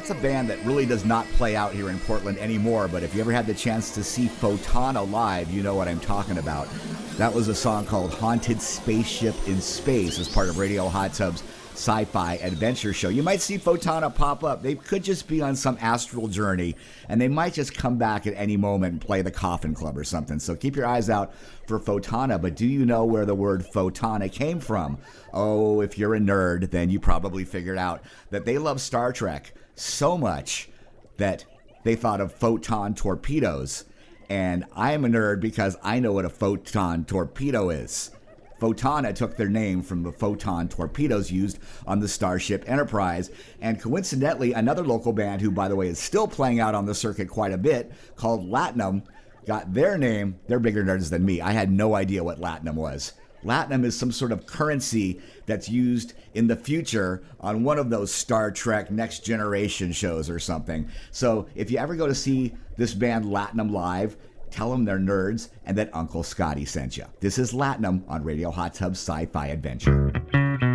That's a band that really does not play out here in Portland anymore, but if you ever had the chance to see Fotana live, you know what I'm talking about. That was a song called Haunted Spaceship in Space as part of Radio Hot Tub's sci-fi adventure show. You might see Fotana pop up. They could just be on some astral journey, and they might just come back at any moment and play the Coffin Club or something. So keep your eyes out for Fotana. But do you know where the word Fotana came from? Oh, if you're a nerd, then you probably figured out that they love Star Trek so much that they thought of photon torpedoes. And I am a nerd because I know what a photon torpedo is. Fotana took their name from the photon torpedoes used on the Starship Enterprise. And coincidentally, another local band who, by the way, is still playing out on the circuit quite a bit, called Latinum, got their name. They're bigger nerds than me. I had no idea what Latinum was. Latinum is some sort of currency that's used in the future on one of those Star Trek Next Generation shows or something. So if you ever go to see this band Latinum live, tell them they're nerds and that Uncle Scotty sent you. This is Latinum on Radio Hot Tub's Sci-Fi Adventure.